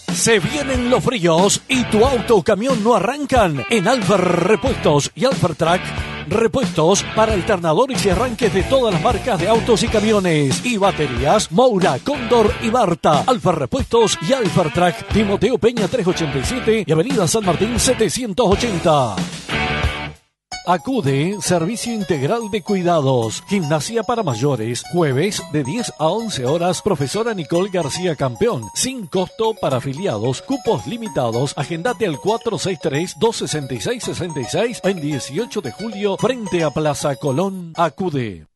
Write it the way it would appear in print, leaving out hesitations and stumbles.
Se vienen los fríos y tu auto o camión no arrancan. En Alfer Repuestos y Alfer Track, repuestos para alternadores y arranques de todas las marcas de autos y camiones y baterías Moura, Cóndor y Barta. Alfer Repuestos y Alfer Track, Timoteo Peña 387 y Avenida San Martín 780. Acude, Servicio Integral de Cuidados, Gimnasia para Mayores, jueves de 10 a 11 horas, profesora Nicole García Campeón, sin costo para afiliados, cupos limitados, agendate al 463-266-66 en 18 de julio, frente a Plaza Colón. Acude.